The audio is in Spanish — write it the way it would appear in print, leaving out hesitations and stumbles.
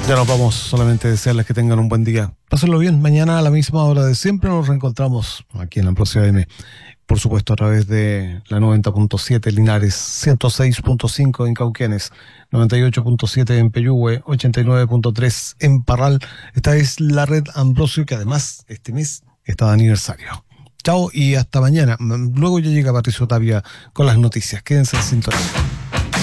Ya nos vamos, solamente desearles que tengan un buen día. Pásenlo bien, mañana a la misma hora de siempre nos reencontramos aquí en la próxima M. Por supuesto a través de la 90.7 Linares, 106.5 en Cauquenes, 98.7 en Peyúgue, 89.3 en Parral. Esta es la red Ambrosio, que además este mes está de aniversario. Chao y hasta mañana. Luego ya llega Patricio Tapia con las noticias. Quédense en sintonía.